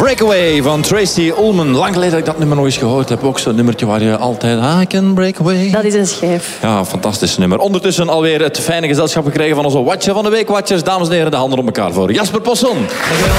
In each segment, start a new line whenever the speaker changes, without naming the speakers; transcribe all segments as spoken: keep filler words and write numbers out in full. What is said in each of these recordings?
Breakaway van Tracy Ullman. Lang geleden dat ik dat nummer nog eens gehoord heb. Ook zo'n nummertje waar je altijd... I can break away.
Dat is een schijf.
Ja, fantastisch nummer. Ondertussen alweer het fijne gezelschap gekregen van onze Watcher van de Week. Watchers, dames en heren, de handen op elkaar voor Jasper Posson. Dankjewel.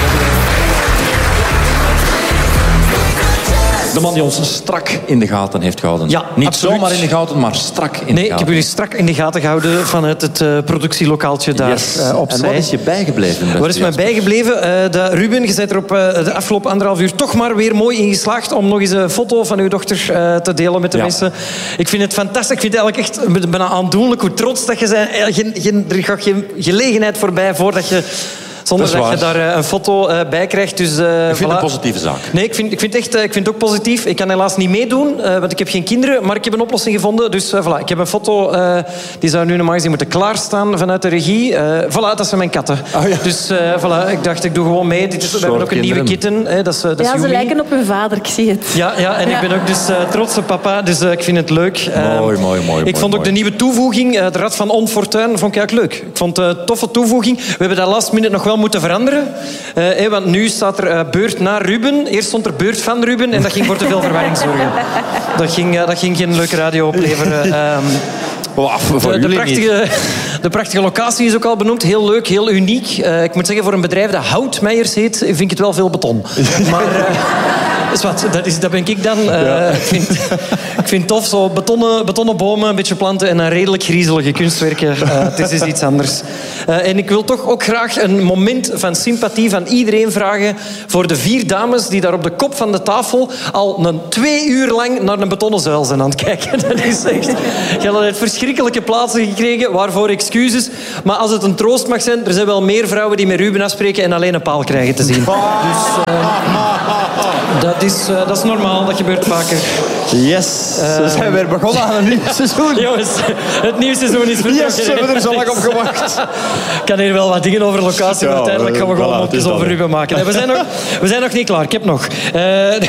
De man die ons strak in de gaten heeft gehouden.
Ja,
Niet
absoluut.
zomaar in de gaten, maar strak in de
Nee,
gaten.
ik heb jullie strak in de gaten gehouden vanuit het uh, productielokaaltje daar
Yes.
uh, opzij.
En wat is je bijgebleven?
Wat is mij bijgebleven? Uh, dat Ruben, je bent er op uh, de afgelopen anderhalf uur toch maar weer mooi in geslaagd om nog eens een foto van uw dochter uh, te delen met de
Ja.
mensen. Ik vind het fantastisch. Ik vind het eigenlijk echt bijna aandoenlijk hoe trots dat je bent. Geen, geen, er gaat geen gelegenheid voorbij voordat je... Zonder dat,
dat
je daar uh, een foto uh, bij krijgt. Dus, uh,
Ik vind het
voilà.
een positieve zaak.
Nee, ik vind, ik vind, echt, uh, ik vind het ook positief. Ik kan helaas niet meedoen, uh, want ik heb geen kinderen. Maar ik heb een oplossing gevonden. Dus uh, voilà, ik heb een foto. Uh, die zou nu normaal gezien moeten klaarstaan vanuit de regie. Uh, voilà, dat zijn mijn katten.
Oh, ja.
Dus uh, voilà, ik dacht, ik doe gewoon mee. Dit is, we hebben ook een nieuwe kitten. Hè, dat is, uh, dat is
Ja, ze
Yumi.
lijken op hun vader, ik zie het.
Ja, ja, en
Ja.
ik ben ook dus uh, trots op papa. Dus uh, ik vind het leuk. Uh,
Mooi, mooi, mooi.
Ik
mooi,
vond ook
mooi.
de nieuwe toevoeging, uh, de Rad van Onfortuin, vond ik eigenlijk leuk. Ik vond het een toffe toevoeging. We hebben dat last minute nog wel moeten veranderen. Uh, hey, want nu staat er uh, beurt na Ruben. Eerst stond er beurt van Ruben en dat ging voor te veel verwarring zorgen. Dat ging, uh, dat ging geen leuke radio opleveren. Um,
Wow, voor
de, de,
jullie
prachtige, de prachtige locatie is ook al benoemd. Heel leuk, heel uniek. Uh, ik moet zeggen, voor een bedrijf dat Houtmeijers heet, vind ik het wel veel beton. Maar uh, is wat, dat, is, dat ben ik dan. Uh, ja. ik, vind, ik vind het tof, zo betonnen, betonnen bomen, een beetje planten en dan redelijk griezelige kunstwerken. Uh, het is dus iets anders. Uh, en ik wil toch ook graag een moment van sympathie van iedereen vragen voor de vier dames die daar op de kop van de tafel al een twee uur lang naar een betonnen zuil zijn aan het kijken. Dat is echt... Je hebt uit verschrikkelijke plaatsen gekregen, waarvoor excuses. Maar als het een troost mag zijn, er zijn wel meer vrouwen die met Ruben afspreken en alleen een paal krijgen te zien. Dus uh, dat, is, uh, dat is normaal, dat gebeurt vaker.
Yes, uh, we zijn weer begonnen aan een nieuw seizoen.
Jongens, het nieuwe seizoen is vertrokken.
Yes, we hebben er zo lang op gewacht.
Ik kan hier wel wat dingen over locatie, maar
Ja,
uiteindelijk gaan we
voilà,
gewoon
het
mopjes
is dat,
over
hè.
Ruben maken. Nee, we, zijn nog, we zijn nog niet klaar, ik heb nog. Uh,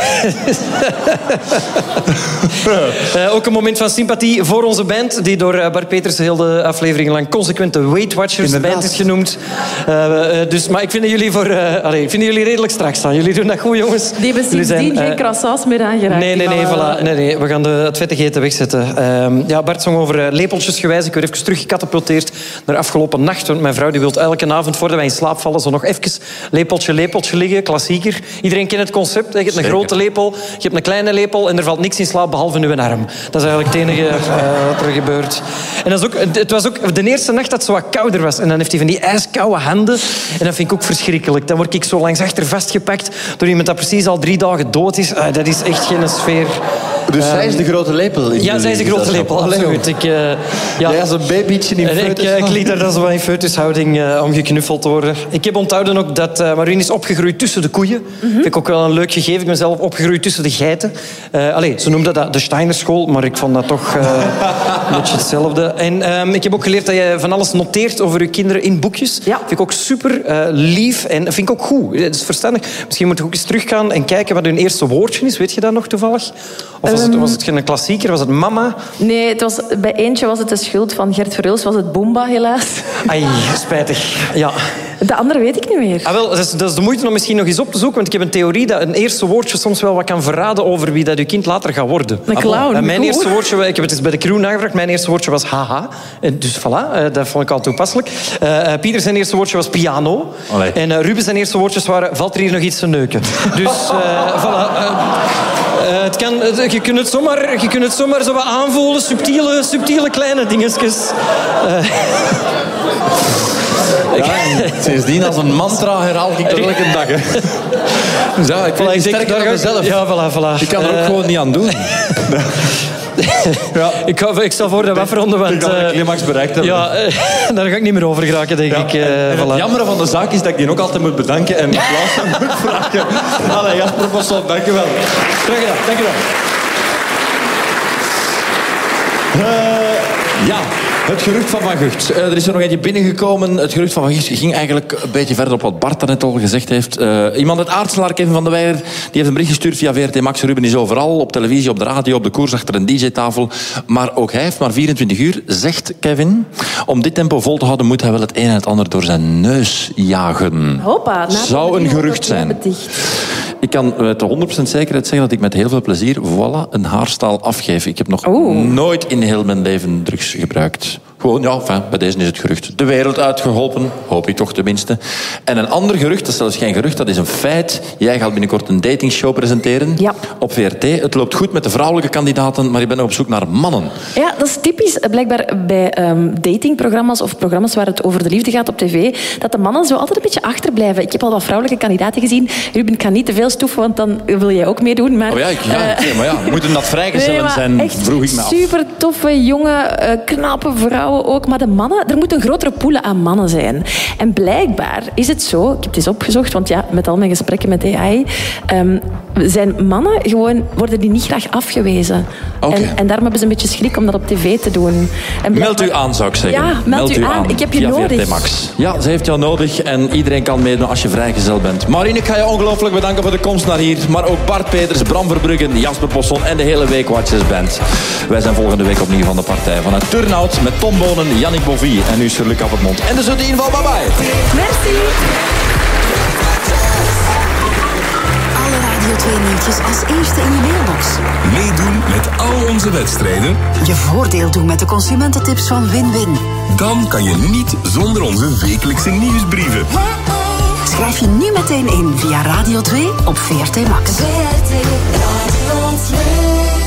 uh, ook een moment van sympathie voor onze band, die door uh, Bart Peters heel de aflevering lang consequent de Weight Watchers
Inderdaad.
band is genoemd. Uh, uh, dus, maar ik vind jullie, voor, uh, allee, ik vind jullie redelijk strak staan. Jullie doen dat goed, jongens.
Die hebben
Jullie
sindsdien
zijn, uh,
geen croissants meer aangeraakt.
Nee, nee, nee,
Die van,
voilà. nee, nee. We gaan de, het vettige eten wegzetten. Um, ja, Bart zong over uh, lepeltjesgewijs. Ik werd even teruggecatapulteerd naar afgelopen nacht. Want mijn vrouw die wil elke avond, voordat wij in slaap vallen, zo nog even lepeltje, lepeltje liggen. Klassieker. Iedereen kent het concept. Hè. Je hebt een
Zeker.
grote lepel, je hebt een kleine lepel en er valt niks in slaap behalve uw arm. Dat is eigenlijk het enige uh, wat er gebeurt. En dat is ook, het was ook de eerste nacht dat het zo wat kouder was. En dan heeft hij van die ijskoude handen. En dat vind ik ook verschrikkelijk. Dan word ik zo langs achter vastgepakt door iemand dat precies al drie dagen dood is. Uh, dat is echt geen sfeer.
Dus zij is de grote lepel. in
Ja, zij is de
jullie
grote lepel,
gezelschap.
absoluut. Ik, uh, ja.
Jij als een babytje in
En ik,
foetus.
uh, ik liet haar dan zo in foetushouding uh, om geknuffeld te worden. Ik heb onthouden ook dat uh, Maureen is opgegroeid tussen de koeien. Mm-hmm. Vind ik ook wel een leuk gegeven. Ik ben zelf opgegroeid tussen de geiten. Uh, allee, ze noemden dat de Steinerschool, maar ik vond dat toch uh, een beetje hetzelfde. En um, ik heb ook geleerd dat je van alles noteert over je kinderen in boekjes.
Ja.
Vind ik ook super uh, lief en vind ik ook goed. Het is verstandig. Misschien moet ik ook eens teruggaan en kijken wat hun eerste woordje is. Weet je dat nog toevallig? Of was, um, het, was het geen klassieker? Was het mama?
Nee, het was, bij eentje was het de schuld van Gert Verhulst. Was het Boomba, helaas.
Ai, spijtig. Ja.
De andere weet ik niet meer.
Ah, wel, dat, is, dat is de moeite om misschien nog eens op te zoeken. Want ik heb een theorie dat een eerste woordje soms wel wat kan verraden over wie dat je kind later gaat worden.
Een clown.
En mijn
Goed.
eerste woordje, ik heb het eens bij de crew nagevraagd, mijn eerste woordje was haha. En dus voilà, dat vond ik al toepasselijk. Uh, Pieter zijn eerste woordje was piano.
Allee.
En uh, Ruben zijn eerste woordjes waren, valt er hier nog iets te neuken? Dus uh, voilà. Uh, uh, het kan, uh, je kunt het zomaar, je kunt het zomaar zo wat aanvoelen, subtiele, subtiele kleine dingetjes. Uh,
Ja, sindsdien als een mantra herhaal ik dat elke dag. Hè. Dus ja, ik vind het sterk
daar
naar
ga-
mezelf.
Ja, voilà, voilà.
Ik kan er ook
Uh,
gewoon niet aan doen. Ja.
Ik, ga, ik stel voor dat we afronden, want...
Ik denk dat we de
uh,
climax bereikt hebben.
Ja, uh, daar ga ik niet meer over geraken, denk
Ja,
ik. Uh,
en, en
voilà.
het jammere van de zaak is dat ik die ook altijd moet bedanken en applaus moet vragen. Allee, Jasper Posson, dank je wel. Graag gedaan, dank je wel. Uh, ja, Het gerucht van Van Gucht. Uh, er is er nog eentje binnengekomen. Het gerucht van Van Gucht ging eigenlijk een beetje verder op wat Bart net al gezegd heeft. Uh, iemand uit Aartselaar, Kevin van der Weijer, die heeft een bericht gestuurd via V R T Max. Ruben is overal, op televisie, op de radio, op de koers, achter een D J-tafel. Maar ook hij heeft maar vierentwintig uur, zegt Kevin. Om dit tempo vol te houden moet hij wel het een en het ander door zijn neus jagen.
Hoppa,
zou een gerucht zijn. Ik kan met honderd procent zekerheid zeggen dat ik met heel veel plezier voilà, een haarstaal afgeef. Ik heb nog oh. nooit in heel mijn leven drugs gebruikt. Gewoon, ja, enfin, bij deze is het gerucht de wereld uitgeholpen. Hoop ik toch tenminste. En een ander gerucht, dat is zelfs geen gerucht, dat is een feit. Jij gaat binnenkort een datingshow presenteren
ja.
op V R T. Het loopt goed met de vrouwelijke kandidaten, maar je bent nog op zoek naar mannen.
Ja, dat is typisch. Blijkbaar bij um, datingprogramma's of programma's waar het over de liefde gaat op tv, dat de mannen zo altijd een beetje achterblijven. Ik heb al wat vrouwelijke kandidaten gezien. Ruben, ik kan niet te veel stoeven, want dan wil jij ook meedoen. Maar,
oh ja, ik, ja, uh, maar ja, moeten dat vrijgezellen nee, zijn,
echt
vroeg ik me af.
Super toffe, jonge, uh, knappe vrouwen ook. Maar de mannen, er moet een grotere pool aan mannen zijn. En blijkbaar is het zo, ik heb het eens opgezocht, want ja, met al mijn gesprekken met A I, um, zijn mannen gewoon, worden die niet graag afgewezen.
Okay.
En, en daarom hebben ze een beetje schrik om dat op tv te doen. En
meld u aan, zou ik zeggen.
Ja, meld, meld u aan. aan. Ik heb je
via
nodig.
V R T Max. Ja, ze heeft jou nodig en iedereen kan meedoen als je vrijgezel bent. Marine, ik ga je ongelooflijk bedanken voor de komst naar hier. Maar ook Bart Peters, Bram Verbruggen, Jasper Posson en de hele Weekwatchers Band. Wij zijn volgende week opnieuw van de partij. Vanuit Turnhout met Tom Bonen, Yannick Bovie en nu Shirley Kappermond. En dus in ieder geval, bye bye.
Merci.
Alle Radio twee nieuwtjes als eerste in je mailbox.
Meedoen met al onze wedstrijden.
Je voordeel doen met de consumententips van Win-Win.
Dan kan je niet zonder onze wekelijkse nieuwsbrieven.
Schrijf je nu meteen in via Radio twee op V R T Max. V R T Radio twee.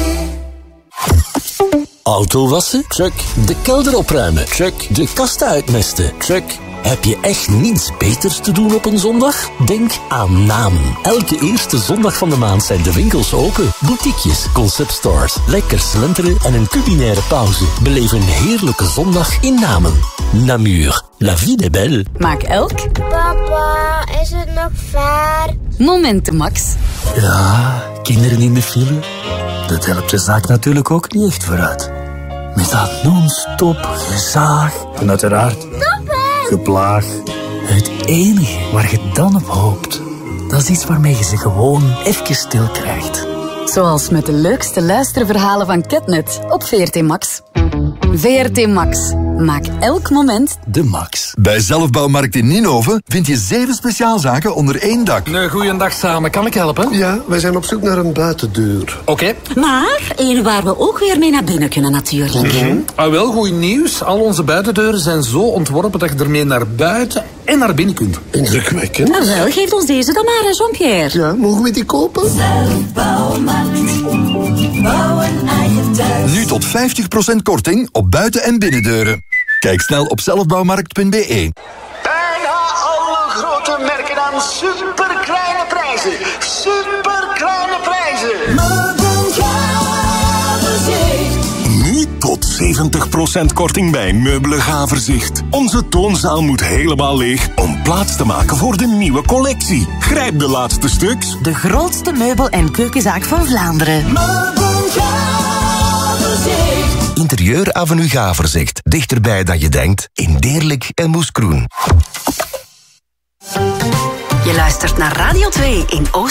Auto wassen? Check. De kelder opruimen? Check. De kasten uitmesten? Check. Heb je echt niets beters te doen op een zondag? Denk aan Namen. Elke eerste zondag van de maand zijn de winkels open. Boutiquejes, conceptstores, lekker slenteren en een culinaire pauze. Beleef een heerlijke zondag in Namen. Namur. La vie est belle.
Maak elk.
Papa, is het nog ver?
Momenten, Max.
Ja, kinderen in de file. Dat helpt de zaak natuurlijk ook niet echt vooruit. Met dat non-stop gezaag. En uiteraard geplaag. Het enige waar je dan op hoopt, dat is iets waarmee je ze gewoon even stil krijgt.
Zoals met de leukste luisterverhalen van Catnet op V R T Max. V R T Max. Maak elk moment
de max.
Bij Zelfbouwmarkt in Nienhoven vind je zeven speciaalzaken onder één dak.
Een goeiedag samen. Kan ik helpen?
Ja, wij zijn op zoek naar een buitendeur.
Oké. Okay.
Maar één waar we ook weer mee naar binnen kunnen natuurlijk.
Mm-hmm. Ah, wel, goed nieuws. Al onze buitendeuren zijn zo ontworpen dat je ermee naar buiten en naar binnen kunt.
Indrukwekkend.
Nou wel, geef ons deze dan maar, Jean-Pierre.
Ja, mogen we die kopen?
Zelfbouwmarkt. Bouwen eigen thuis. Nu tot vijftig procent korting op buiten- en binnendeuren. Kijk snel op zelfbouwmarkt punt b e.
Bijna alle grote merken aan superkleine prijzen. Superkleine prijzen.
Nu tot zeventig procent korting bij Meubelen Gaverzicht. Onze toonzaal moet helemaal leeg om plaats te maken voor de nieuwe collectie. Grijp de laatste stuks.
De grootste meubel- en keukenzaak van Vlaanderen.
Interieur Avenue Gaverzicht. Dichterbij dan je denkt. In Deerlijk en Moeskroen.
Je luistert naar Radio twee in Oost.